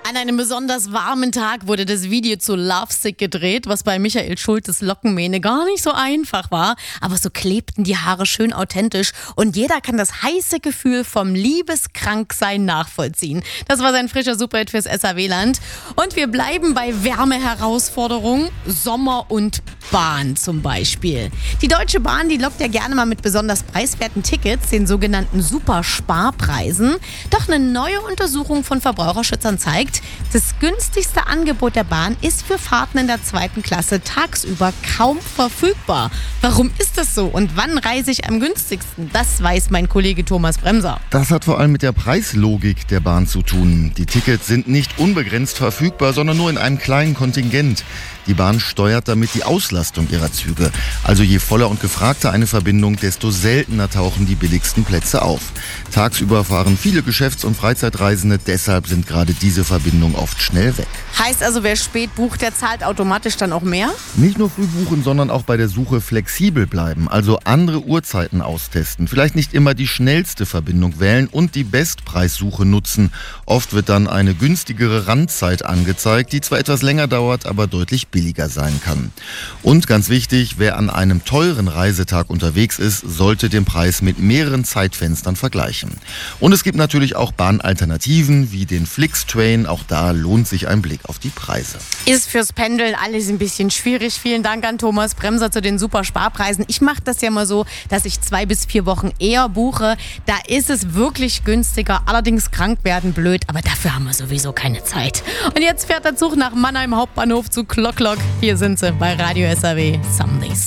An einem besonders warmen Tag wurde das Video zu Lovesick gedreht, was bei Michael Schultes Lockenmähne gar nicht so einfach war. Aber so klebten die Haare schön authentisch und jeder kann das heiße Gefühl vom Liebeskranksein nachvollziehen. Das war sein frischer Superhit fürs SAW-Land. Und wir bleiben bei Wärmeherausforderungen, Sommer und Bahn zum Beispiel. Die Deutsche Bahn, die lockt ja gerne mal mit besonders preiswerten Tickets, den sogenannten Supersparpreisen. Doch eine neue Untersuchung von Verbraucherschützern zeigt, das günstigste Angebot der Bahn ist für Fahrten in der 2. Klasse tagsüber kaum verfügbar. Warum ist das so und wann reise ich am günstigsten? Das weiß mein Kollege Thomas Bremser. Das hat vor allem mit der Preislogik der Bahn zu tun. Die Tickets sind nicht unbegrenzt verfügbar, sondern nur in einem kleinen Kontingent. Die Bahn steuert damit die Auslastung ihrer Züge. Also je voller und gefragter eine Verbindung, desto seltener tauchen die billigsten Plätze auf. Tagsüber fahren viele Geschäfts- und Freizeitreisende, deshalb sind gerade diese Verbindungen oft schnell weg. Heißt also, wer spät bucht, der zahlt automatisch dann auch mehr? Nicht nur früh buchen, sondern auch bei der Suche flexibel bleiben, also andere Uhrzeiten austesten. Vielleicht nicht immer die schnellste Verbindung wählen und die Bestpreissuche nutzen. Oft wird dann eine günstigere Randzeit angezeigt, die zwar etwas länger dauert, aber deutlich billiger sein kann. Und ganz wichtig, wer an einem teuren Reisetag unterwegs ist, sollte den Preis mit mehreren Zeitfenstern vergleichen. Und es gibt natürlich auch Bahnalternativen wie den Flixtrain, auch da lohnt sich ein Blick auf die Preise. Ist fürs Pendeln alles ein bisschen schwierig. Vielen Dank an Thomas Bremser zu den Supersparpreisen. Ich mache das ja mal so, dass ich 2 bis 4 Wochen eher buche. Da ist es wirklich günstiger. Allerdings krank werden blöd, aber dafür haben wir sowieso keine Zeit. Und jetzt fährt der Zug nach Mannheim Hauptbahnhof zu Klock. Hier sind sie bei Radio SAW. Some Days.